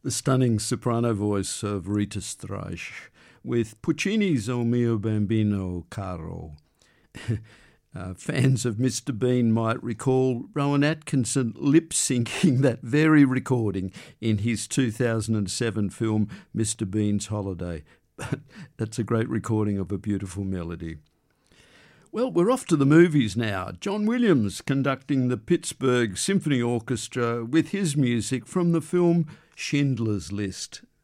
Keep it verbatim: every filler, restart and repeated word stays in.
The stunning soprano voice of Rita Streich with Puccini's O mio bambino caro. Uh, fans of Mister Bean might recall Rowan Atkinson lip-syncing that very recording in his two thousand seven film Mister Bean's Holiday. But that's a great recording of a beautiful melody. Well, we're off to the movies now. John Williams conducting the Pittsburgh Symphony Orchestra with his music from the film Schindler's List.